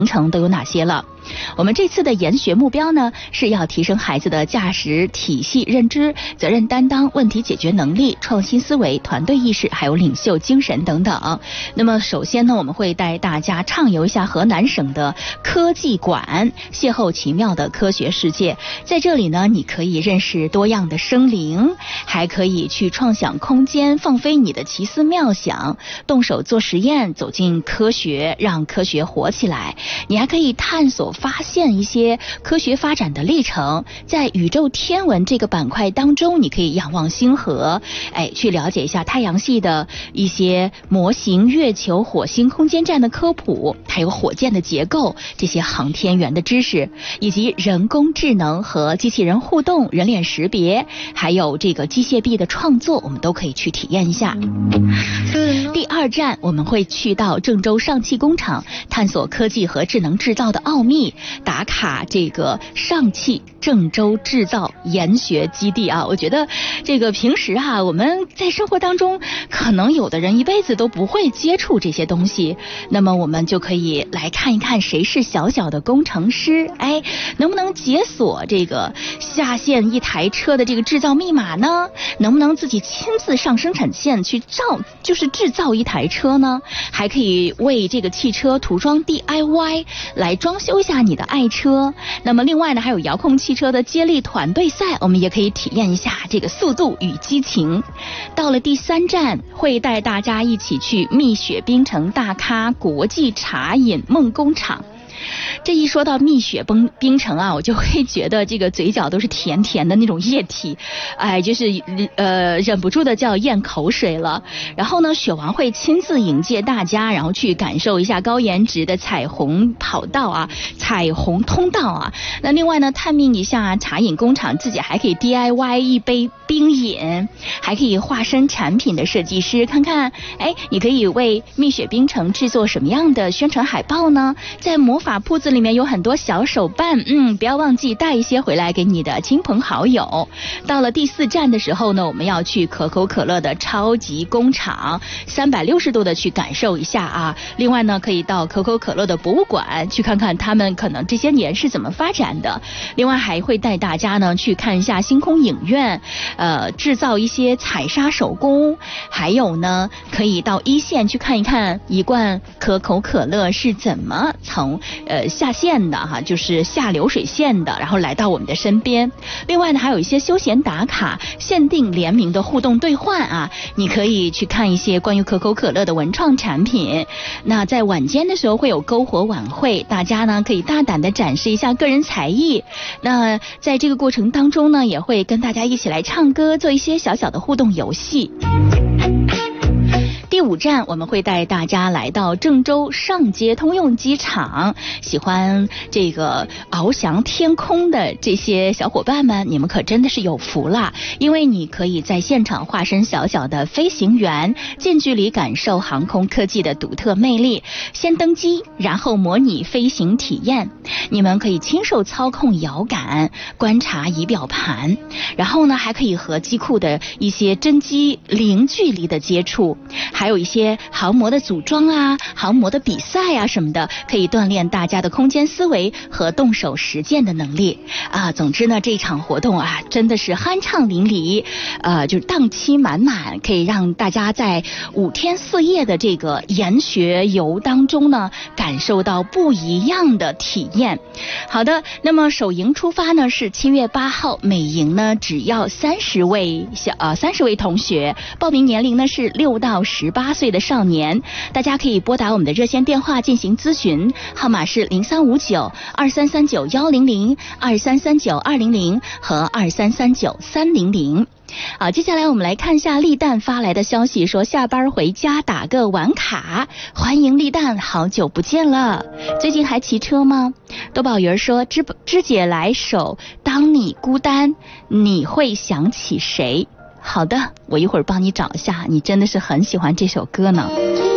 程都有哪些了。我们这次的研学目标呢，是要提升孩子的驾驶体系认知、责任担当、问题解决能力、创新思维、团队意识，还有领袖精神等等。那么首先呢，我们会带大家畅游一下河南省的科技馆，邂逅奇妙的科学世界。在这里呢，你可以认识多样的生灵，还可以去创想空间，放飞你的奇思妙想，动手做实验，走进科学，让科学活起来。你还可以探索发现一些科学发展的历程，在宇宙天文这个板块当中，你可以仰望星河，去了解一下太阳系的一些模型、月球、火星空间站的科普，还有火箭的结构，这些航天员的知识，以及人工智能和机器人互动、人脸识别，还有这个机械臂的创作，我们都可以去体验一下。第二站，我们会去到郑州上汽工厂，探索科技和智能制造的奥秘，打卡这个上汽郑州制造研学基地啊。我觉得这个平时我们在生活当中可能有的人一辈子都不会接触这些东西，那么我们就可以来看一看谁是小小的工程师，能不能解锁这个下线一台车的这个制造密码呢？能不能自己亲自上生产线去制造一台车呢？还可以为这个汽车涂装 DIY 来装修一下你的爱车。那么另外呢，还有遥控汽车的接力团队赛，我们也可以体验一下这个速度与激情。到了第三站，会带大家一起去蜜雪冰城大咖国际茶饮梦工厂。这一说到蜜雪冰城我就会觉得这个嘴角都是甜甜的那种液体，就是忍不住的就要咽口水了。然后呢，雪王会亲自迎接大家，然后去感受一下高颜值的彩虹跑道彩虹通道那另外呢，探秘一下茶饮工厂，自己还可以 DIY 一杯冰饮，还可以化身产品的设计师，看看你可以为蜜雪冰城制作什么样的宣传海报呢？在魔法铺子里面有很多小手办，不要忘记带一些回来给你的亲朋好友。到了第四站的时候呢，我们要去可口可乐的超级工厂，360度的去感受一下另外呢，可以到可口可乐的博物馆去看看他们可能这些年是怎么发展的。另外还会带大家呢去看一下星空影院，制造一些彩纱手工，还有呢可以到一线去看一看一罐可口可乐是怎么从下线的就是下流水线的，然后来到我们的身边。另外呢，还有一些休闲打卡、限定联名的互动兑换你可以去看一些关于可口可乐的文创产品。那在晚间的时候会有篝火晚会，大家呢可以大胆的展示一下个人才艺。那在这个过程当中呢，也会跟大家一起来唱歌，做一些小小的互动游戏。第五站，我们会带大家来到郑州上街通用机场。喜欢这个翱翔天空的这些小伙伴们，你们可真的是有福了，因为你可以在现场化身小小的飞行员，近距离感受航空科技的独特魅力。先登机，然后模拟飞行体验，你们可以亲手操控摇杆，观察仪表盘，然后呢还可以和机库的一些真机零距离的接触，还有一些航模的组装航模的比赛什么的，可以锻炼大家的空间思维和动手实践的能力总之呢，这场活动真的是酣畅淋漓，就是档期满满，可以让大家在5天4夜的这个研学游当中呢，感受到不一样的体验。好的，那么首营出发呢是7月8号，每营呢只要30位同学，报名年龄呢是6到18岁的少年。大家可以拨打我们的热线电话进行咨询，号码是0359-2339-100、2339-200和2339-300。好，接下来我们来看一下立蛋发来的消息，说下班回家打个晚卡，欢迎立蛋，好久不见了，最近还骑车吗？多宝鱼说芝姐来首当你孤单你会想起谁。好的，我一会儿帮你找一下，你真的是很喜欢这首歌呢。